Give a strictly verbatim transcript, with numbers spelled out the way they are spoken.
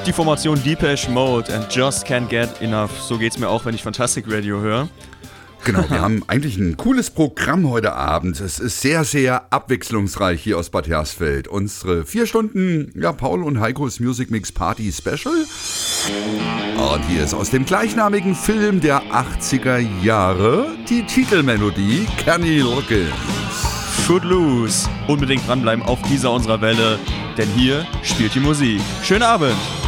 Die Formation Depeche Mode and Just Can't Get Enough. So geht's mir auch, wenn ich Fantastic Radio höre. Genau, wir haben eigentlich ein cooles Programm heute Abend. Es ist sehr, sehr abwechslungsreich hier aus Bad Hersfeld. Unsere vier Stunden, ja, Paul und Heikos Music Mix Party Special. Und hier ist aus dem gleichnamigen Film der achtziger Jahre die Titelmelodie Kenny Loggins. Footloose. Unbedingt dranbleiben auf dieser unserer Welle, denn hier spielt die Musik. Schönen Abend.